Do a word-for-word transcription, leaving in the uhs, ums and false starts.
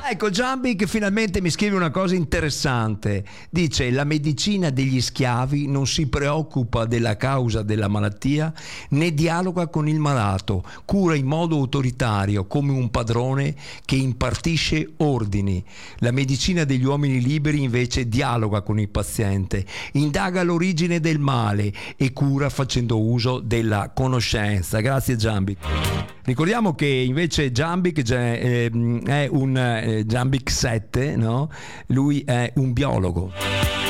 Ecco, Giambi che finalmente mi scrive una cosa interessante. Dice: la medicina degli schiavi non si preoccupa della causa della malattia né dialoga con il malato, cura in modo autoritario come un padrone che impartisce ordini. La medicina degli uomini liberi invece dialoga con il paziente, indaga l'origine del male e cura facendo uso della conoscenza. Grazie Giambi. Ricordiamo che invece Giambic è un Giambic sette, no? Lui è un biologo.